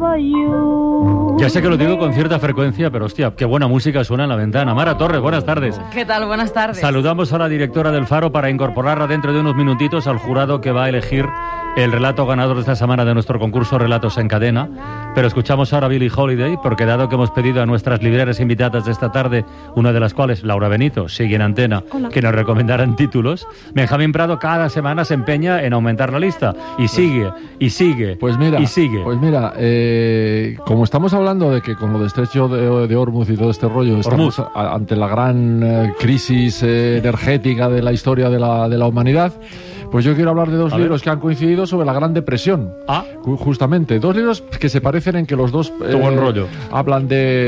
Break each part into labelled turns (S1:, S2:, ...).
S1: Ya sé que lo digo con cierta frecuencia, pero hostia, qué buena música suena en la ventana. Mara Torres, buenas tardes.
S2: ¿Qué tal? Buenas tardes.
S1: Saludamos a la directora del Faro para incorporarla dentro de unos minutitos al jurado que va a elegir el relato ganador de esta semana de nuestro concurso Relatos en Cadena. Pero escuchamos ahora a Billie Holiday, porque dado que hemos pedido a nuestras libreras invitadas de esta tarde, una de las cuales, Laura Benito, sigue en antena, que nos recomendaran títulos, Benjamín Prado cada semana se empeña en aumentar la lista. Y sigue, y sigue,
S3: pues mira,
S1: y sigue.
S3: Pues mira, como estamos hablando de que con lo de estrecho de Hormuz y todo este rollo estamos ante la gran crisis energética de la historia de la humanidad, pues yo quiero hablar de dos libros que han coincidido sobre la Gran Depresión. Justamente, dos libros que se parecen en que los dos hablan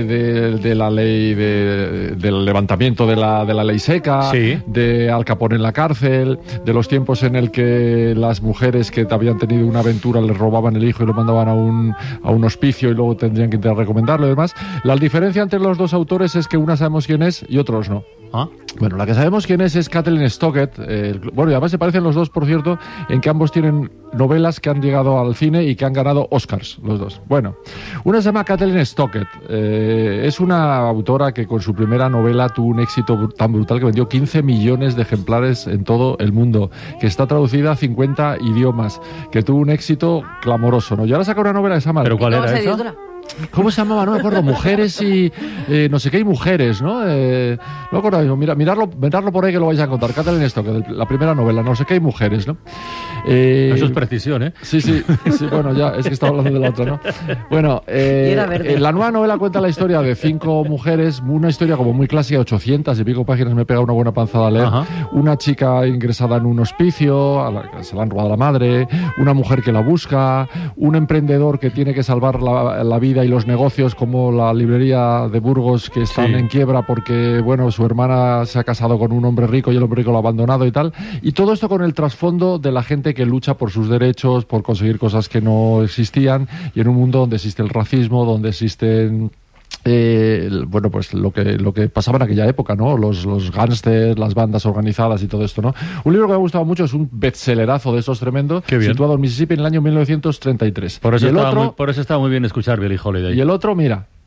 S3: de la ley del levantamiento de la ley seca, de Al Capone en la cárcel, de los tiempos en el que las mujeres que habían tenido una aventura les robaban el hijo y lo mandaban a un hospicio y luego tendrían que intentar recomendarlo y demás. La diferencia entre los dos autores es que una sabemos quién es y otros no. Bueno, la que sabemos quién es Kathleen Stockett. Bueno, y además se parecen los dos, por cierto, en que ambos tienen novelas que han llegado al cine y que han ganado Oscars, los dos. Bueno, una se llama Kathleen Stockett. Es una autora que con su primera novela tuvo un éxito tan brutal que vendió 15 millones de ejemplares en todo el mundo, que está traducida a 50 idiomas, que tuvo un éxito clamoroso, ¿no? Y ahora saca una novela que se llama...
S1: ¿Pero cuál era esa?
S3: ¿Cómo se llamaba? No me acuerdo. Mujeres y... no sé qué, y mujeres, ¿no? No me acuerdo. Mirarlo por ahí que lo vais a contar. Kathleen Stockett, la primera novela, no sé qué, y mujeres, ¿no?
S1: Eso es precisión, ¿eh?
S3: Sí, bueno, ya, es que estaba hablando de la otra, ¿no? Bueno, la nueva novela cuenta la historia de 5 mujeres, una historia como muy clásica, 800 y pico páginas, me pega una buena panzada a leer. Una chica ingresada en un hospicio, se la han robado a la madre, una mujer que la busca, un emprendedor que tiene que salvar la vida y los negocios, como la librería de Burgos, que están en quiebra porque, bueno, su hermana se ha casado con un hombre rico y el hombre rico lo ha abandonado y tal. Y todo esto con el trasfondo de la gente que lucha por sus derechos, por conseguir cosas que no existían, y en un mundo donde existe el racismo, donde existen... bueno, pues lo que pasaba en aquella época, ¿no? Los gángsters, las bandas organizadas y todo esto, ¿no? Un libro que me ha gustado mucho, es un bestsellerazo de esos tremendos, situado en Mississippi en el año 1933.
S1: Por eso estaba muy bien escuchar Billie Holiday.
S3: Y el otro, mira,